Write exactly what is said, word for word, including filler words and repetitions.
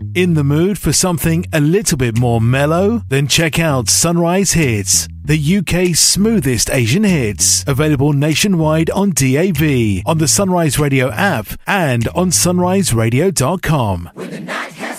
In the mood for something a little bit more mellow? Then check out Sunrise Hits, the U K's smoothest Asian hits, available nationwide on D A B, on the Sunrise Radio app and on sunrise radio dot com.